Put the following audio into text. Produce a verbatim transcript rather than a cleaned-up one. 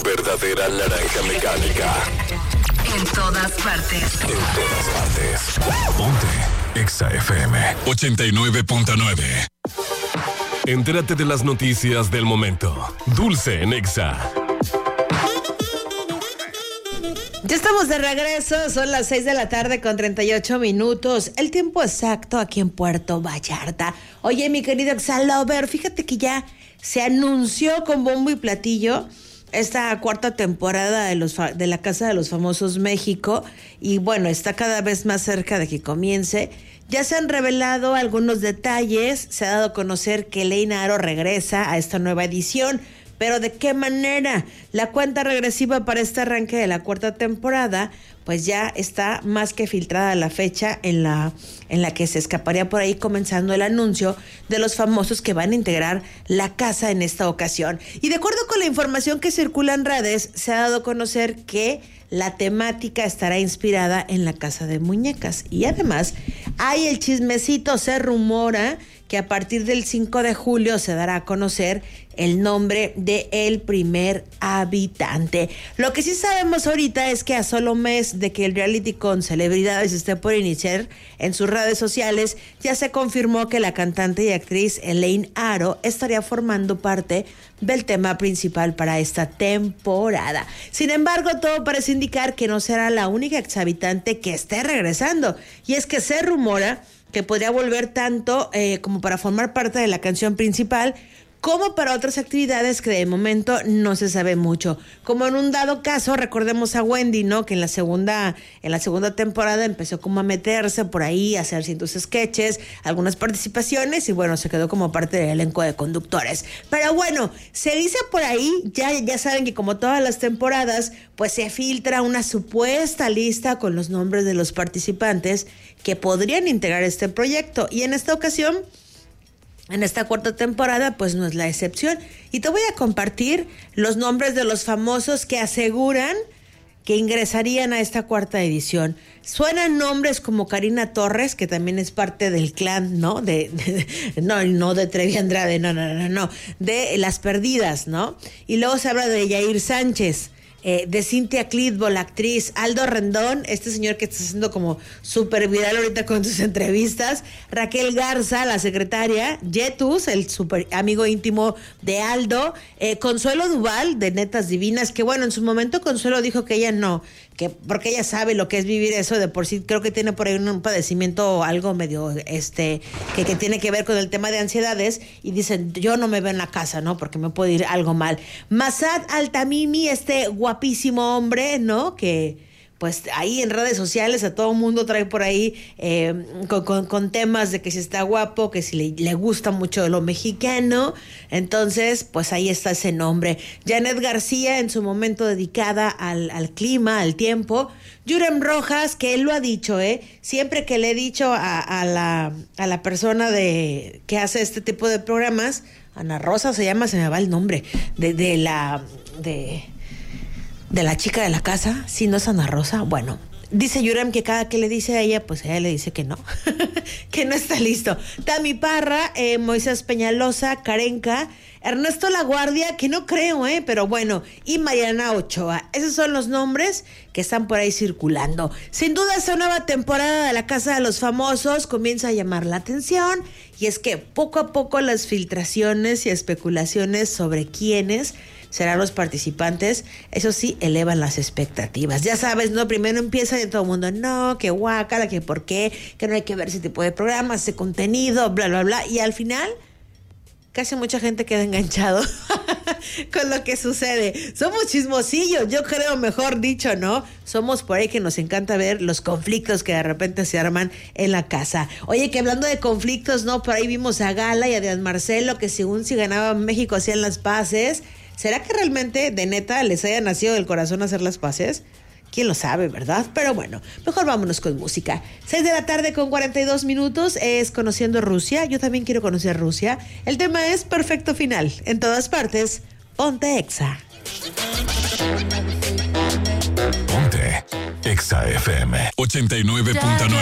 verdadera naranja mecánica. En todas partes. En todas partes. Ponte Exa F M ochenta y nueve punto nueve. Entérate de las noticias del momento. Dulce en Exa. Ya estamos de regreso, son las seis de la tarde con treinta y ocho minutos, el tiempo exacto aquí en Puerto Vallarta. Oye, mi querido Exalover, fíjate que ya se anunció con bombo y platillo esta cuarta temporada de, los, de La Casa de los Famosos México, y bueno, está cada vez más cerca de que comience. Ya se han revelado algunos detalles, se ha dado a conocer que Elaine Aro regresa a esta nueva edición. Pero ¿de qué manera? La cuenta regresiva para este arranque de la cuarta temporada, pues ya está más que filtrada la fecha en la, en la que se escaparía por ahí comenzando el anuncio de los famosos que van a integrar la casa en esta ocasión. Y de acuerdo con la información que circula en redes, se ha dado a conocer que la temática estará inspirada en La Casa de Muñecas. Y además, hay el chismecito, se rumora que a partir del cinco de julio se dará a conocer el nombre de el primer habitante. Lo que sí sabemos ahorita es que a solo mes de que el reality con celebridades esté por iniciar en sus redes sociales, ya se confirmó que la cantante y actriz Elaine Aro estaría formando parte del tema principal para esta temporada. Sin embargo, todo parece indicar que no será la única exhabitante que esté regresando, y es que se rumora que podría volver tanto eh, como para formar parte de la canción principal, como para otras actividades que de momento no se sabe mucho. Como en un dado caso, recordemos a Wendy, ¿no? Que en la segunda, en la segunda temporada empezó como a meterse por ahí, a hacer ciertos sketches, algunas participaciones, y bueno, se quedó como parte del elenco de conductores. Pero bueno, se dice por ahí, ya, ya saben que como todas las temporadas, pues se filtra una supuesta lista con los nombres de los participantes que podrían integrar este proyecto. Y en esta ocasión, en esta cuarta temporada, pues no es la excepción. Y te voy a compartir los nombres de los famosos que aseguran que ingresarían a esta cuarta edición. Suenan nombres como Karina Torres, que también es parte del clan, ¿no? De, de, no, no de Trevi Andrade, no, no, no, no, de Las Perdidas, ¿no? Y luego se habla de Yair Sánchez, Eh, de Cintia Clitbo, la actriz, Aldo Rendón, este señor que está haciendo como súper viral ahorita con sus entrevistas, Raquel Garza, la secretaria, Jetus, el súper amigo íntimo de Aldo, eh, Consuelo Duval, de Netas Divinas, que bueno, en su momento Consuelo dijo que ella no, que porque ella sabe lo que es vivir eso de por sí, creo que tiene por ahí un, un padecimiento algo medio, este, que, que tiene que ver con el tema de ansiedades, y dicen, yo no me veo en la casa, ¿no? Porque me puede ir algo mal. Masad Altamimi, este guapísimo hombre, ¿no? Que pues ahí en redes sociales a todo mundo trae por ahí eh, con, con, con temas de que si está guapo, que si le, le gusta mucho lo mexicano. Entonces, pues ahí está ese nombre. Janet García, en su momento dedicada al, al clima, al tiempo. Yurem Rojas, que él lo ha dicho, ¿eh? Siempre que le he dicho a, a, la, a la persona de que hace este tipo de programas, Ana Rosa se llama, se me va el nombre, de, de la... de... de la chica de la casa, si no es Ana Rosa, bueno, dice Yurem que cada que le dice a ella, pues ella le dice que no, que no está listo. Tami Parra, eh, Moisés Peñalosa, Karenka, Ernesto Laguardia, que no creo, eh, pero bueno, y Mariana Ochoa. Esos son los nombres que están por ahí circulando. Sin duda, esta nueva temporada de La Casa de los Famosos comienza a llamar la atención, y es que poco a poco las filtraciones y especulaciones sobre quiénes serán los participantes, eso sí, elevan las expectativas. Ya sabes, ¿no? Primero empieza y todo el mundo, no, que guácala, que por qué, que no hay que ver ese tipo de programas, ese contenido, bla, bla, bla. Y al final, casi mucha gente queda enganchado con lo que sucede. Somos chismosillos, yo creo, mejor dicho, ¿no? Somos por ahí que nos encanta ver los conflictos que de repente se arman en la casa. Oye, que hablando de conflictos, ¿no? Por ahí vimos a Gala y a Adrián Marcelo, que según si ganaba México hacían las paces. ¿Será que realmente, de neta, les haya nacido del corazón hacer las paces? ¿Quién lo sabe, verdad? Pero bueno, mejor vámonos con música. seis de la tarde con cuarenta y dos minutos es Conociendo Rusia. Yo también quiero conocer Rusia. El tema es Perfecto Final. En todas partes, ponte Exa. Ponte Exa F M ochenta y nueve punto nueve.